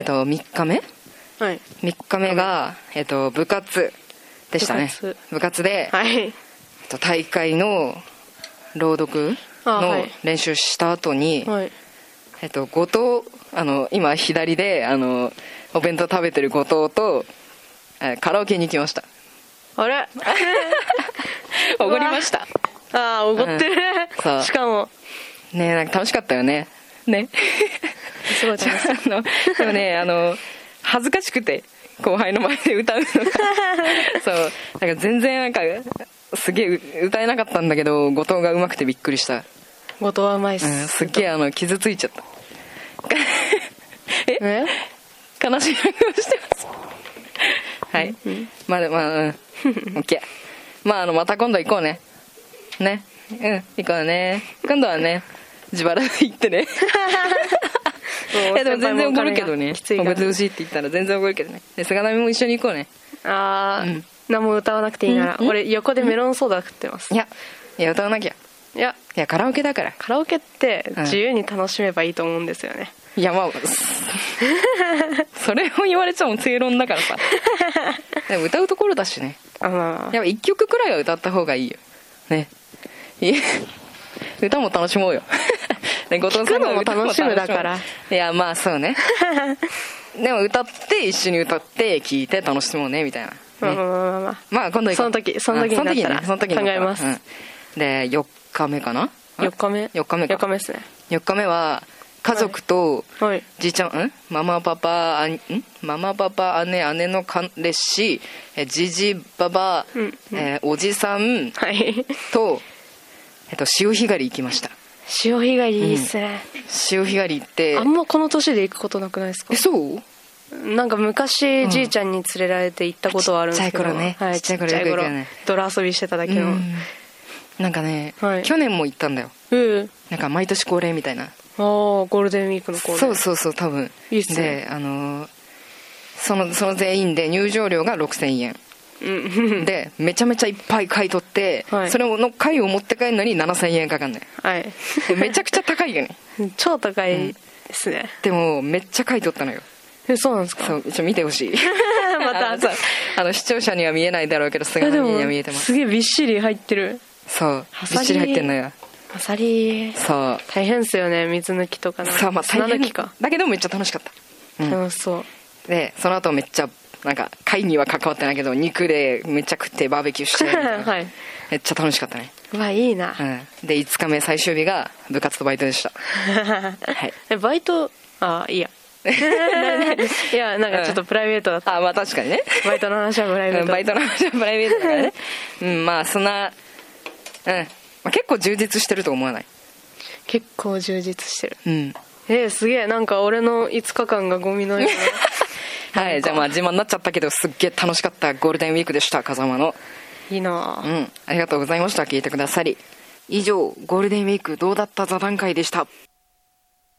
3日目はい。 3日目が、部活でしたね。部活で、 はい。 大会の朗読の練習した後に、 はい。 後藤、今左で、お弁当食べてる後藤と、カラオケに行きました。 あれおごりました。 ああ、おごってる。 そう。 しかも。 ねえ、なんか楽しかったよね。ね。 すごい楽しい。 でもね、恥ずかしくて、後輩の前で歌うのが。そう。だから全然なんか、すげえ歌えなかったんだけど、後藤が上手くてびっくりした。 後藤はうまいっす。 すっげえ傷ついちゃった。 え悲しい顔してます。はい。まあ、オッケー。まあ、また今度行こうね。ね。行こうね。今度はね、自腹で行ってね。でも全然怒るけどね。おごってほしいって言ったら全然怒るけどね。で、菅波も一緒に行こうね。 あー、何も歌わなくていいなら。俺、横でメロンソーダ食ってます。 いや、歌わなきゃ。いや、カラオケだから。 カラオケって自由に楽しめばいいと思うんですよね。 いや、まあ、それを言われちゃもう正論だからさ。でも歌うところだしね。やっぱ1曲くらいは歌った方がいいよ。ね。歌も楽しもうよ。後藤さんが歌も楽しむだから。いや、まあそうね。でも歌って一緒に歌って聴いて楽しもうねみたいな。まあ今度行こう。 その時になったら考えます。 で、4日目かな ?4 日目 ?4 日目か。 4日目ですね。 4日目は家族とじいちゃん、ママパパ姉の彼氏じじばばおじさんと潮干狩り行きました。 潮干狩りいいっすね。 潮干狩りってあんまこの年で行くことなくないですか？ そうなんか昔じいちゃんに連れられて行ったことはあるんですけど、 ちっちゃい頃ね、 はい、ちっちゃい頃泥遊びしてただけの、 なんかね、去年も行ったんだよ。なんか毎年恒例みたいな。 ゴールデンウィークの恒例。 そう多分いいっすね。 でその全員で入場料が6000円でめちゃめちゃいっぱい買い取って、それの貝を持って帰るのに7000円かかんない。めちゃくちゃ高いよね。 超高いですね。 でもめっちゃ買い取ったのよ。 そうなんですか？ そう、見てほしい。 また視聴者には見えないだろうけど菅波には見えてます。 すげえびっしり入ってる。 そうびっしり入ってんのよ。 アサリ。そう大変っすよね、水抜きとか。 そう、まあ大変だけどめっちゃ楽しかった。 楽しそう。 でその後めっちゃなんか貝には関わってないけど肉でめっちゃ食ってバーベキューしてめっちゃ楽しかったね。 うわ、いいな。 で5日目最終日が部活とバイトでした。 バイトいいや。いや、なんかちょっとプライベートだった。 まあ確かにね。 バイトの話はプライベート。 バイトの話はプライベートだからね。まあそんな結構充実してると思わない？ 結構充実してる。すげえ、なんか俺の5日間がゴミのような。 はい、じゃあまあ自慢になっちゃったけどすっげえ楽しかったゴールデンウィークでした。風間のいいな。 ありがとうございました。聞いてくださり。以上ゴールデンウィークどうだった座談会でした。